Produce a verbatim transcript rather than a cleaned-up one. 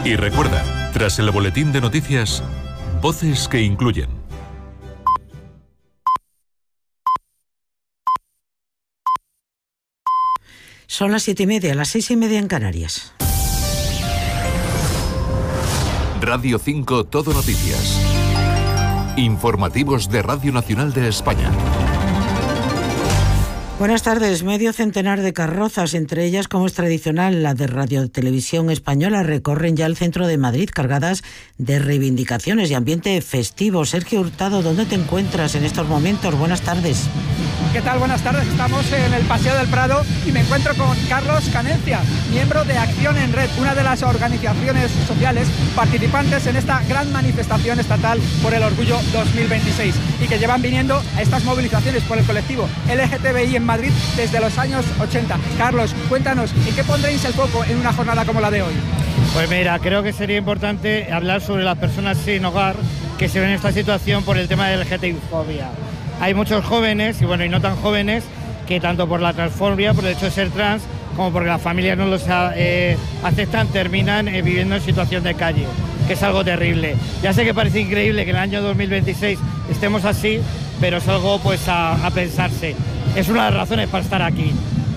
Y recuerda, tras el boletín de noticias, voces que incluyen. Son las siete y media, las seis y media en Canarias. Radio cinco Todo Noticias. Informativos de Radio Nacional de España. Buenas tardes. Medio centenar de carrozas, entre ellas, como es tradicional, la de Radio Televisión Española, recorren ya el centro de Madrid, cargadas de reivindicaciones y ambiente festivo. Sergio Hurtado, ¿dónde te encuentras en estos momentos? Buenas tardes. ¿Qué tal? Buenas tardes. Estamos en el Paseo del Prado y me encuentro con Carlos Canencia, miembro de Acción en Red, una de las organizaciones sociales participantes en esta gran manifestación estatal por el Orgullo dos mil veintiséis y que llevan viniendo a estas movilizaciones por el colectivo L G T B I en Madrid desde los años ochenta. Carlos, cuéntanos, ¿en qué pondréis el foco en una jornada como la de hoy? Pues mira, creo que sería importante hablar sobre las personas sin hogar que se ven en esta situación por el tema de la L G T B-fobia. Hay muchos jóvenes, y bueno, y no tan jóvenes, que tanto por la transfobia, por el hecho de ser trans, como porque las familias no los eh, aceptan, terminan eh, viviendo en situación de calle, que es algo terrible. Ya sé que parece increíble que en el año dos mil veintiséis estemos así, pero es algo pues a, a pensarse. Es una de las razones para estar aquí.